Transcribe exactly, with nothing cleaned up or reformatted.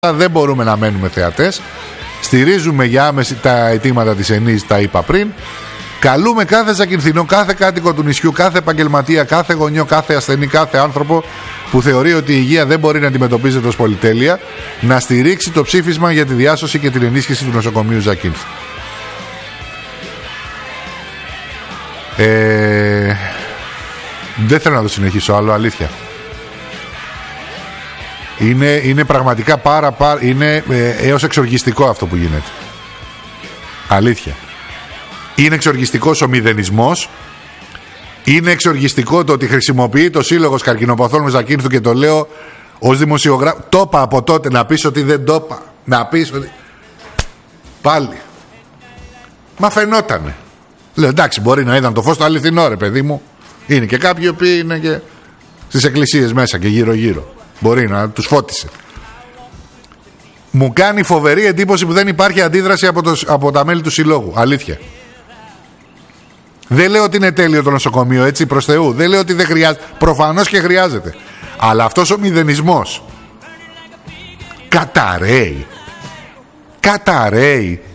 δεν μπορούμε να μένουμε θεατές. Στηρίζουμε για άμεση τα αιτήματα της ΕΝΗΣ, τα είπα πριν. Καλούμε κάθε Ζακυνθινό, κάθε κάτοικο του νησιού, κάθε επαγγελματία, κάθε γονιό, κάθε ασθενή, κάθε άνθρωπο που θεωρεί ότι η υγεία δεν μπορεί να αντιμετωπίζεται ως πολυτέλεια, να στηρίξει το ψήφισμα για τη διάσωση και την ενίσχυση του νοσοκομείου Ζακύνθου. Ε, δεν θέλω να το συνεχίσω άλλο, αλήθεια. Είναι, είναι πραγματικά πάρα πάρα είναι ε, έως εξοργιστικό αυτό που γίνεται. Αλήθεια. Είναι εξοργιστικός ο μηδενισμός. Είναι εξοργιστικό το ότι χρησιμοποιεί το Σύλλογος Καρκινοπαθών Ζακύνθου, και το λέω ως δημοσιογράφο. Το είπα από τότε, να πεις ότι δεν το είπα. Να πεις ότι... Πάλι. Μα φαινότανε. Λέω εντάξει, μπορεί να είδαν το φως το αληθινό, ρε παιδί μου. Είναι και κάποιοι που είναι και στις εκκλησίες μέσα και γύρω γύρω. Μπορεί να τους φώτισε. Μου κάνει φοβερή εντύπωση που δεν υπάρχει αντίδραση από, το, από τα μέλη του Συλλόγου. Αλήθεια. Δεν λέω ότι είναι τέλειο το νοσοκομείο, έτσι, προς Θεού. Δεν λέω ότι δεν χρειάζεται. Προφανώς και χρειάζεται. Αλλά αυτός ο μηδενισμός καταραίει. Καταραίει.